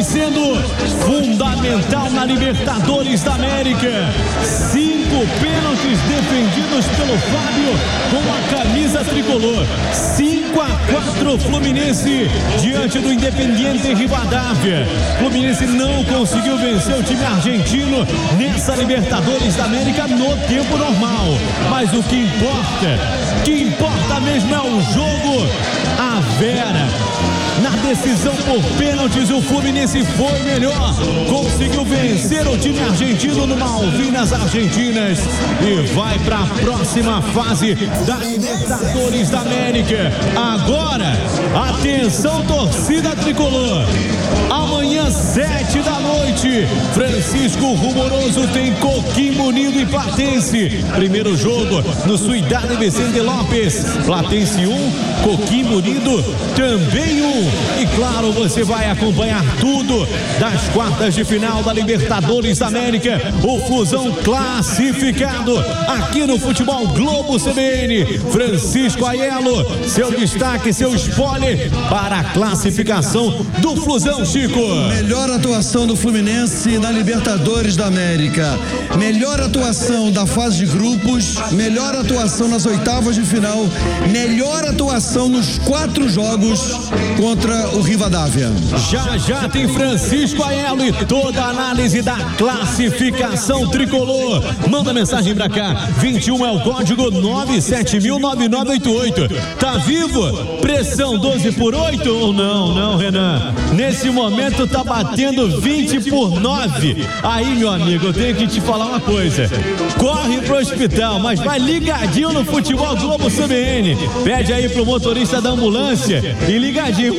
sendo fundamental na Libertadores da América. 5 pênaltis defendidos pelo Fábio com a camisa tricolor. 5-4 Fluminense diante do Independiente Rivadavia. Fluminense não conseguiu vencer o time argentino nessa Libertadores da América no tempo normal. Mas o que importa mesmo é o jogo. A Vera. Na decisão por pênaltis, o Fluminense foi melhor. Conseguiu vencer o time argentino no Malvinas Argentinas e vai para a próxima fase da Libertadores da América. Agora, atenção torcida tricolor. Amanhã, 7 da noite, Francisco Rumoroso tem Coquimbo Unido e Platense. Primeiro jogo no Ciudad Vicente López. Platense 1, Coquimbo Unido também 1. E claro, você vai acompanhar tudo das quartas de final da Libertadores da América. O Flusão classificado aqui no Futebol Globo CBN. Francisco Aiello, seu destaque, seu spoiler para a classificação do Flusão, Chico. Melhor atuação do Fluminense na Libertadores da América. Melhor atuação da fase de grupos. Melhor atuação nas oitavas de final. Melhor atuação nos 4 jogos contra o Rivadavia. Já tem Francisco Aiello e toda a análise da classificação tricolor. Manda mensagem pra cá. 21 é o código 970009988. Tá vivo? Pressão 12/8 ou não? Não, Renan. Nesse momento tá batendo 20/9. Aí, meu amigo, eu tenho que te falar uma coisa. Corre pro hospital, mas vai ligadinho no Futebol Globo CBN. Pede aí pro motorista da ambulância e ligadinho.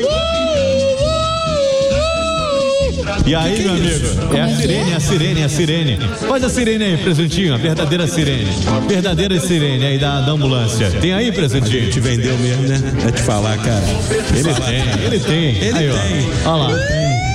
E aí, meu amigo? É a sirene. Faz a sirene aí, presentinho, a verdadeira sirene aí da ambulância. Tem aí, presentinho? Te vendeu mesmo, né? É te falar, cara. Ele tem. Aí, ó. Olha lá.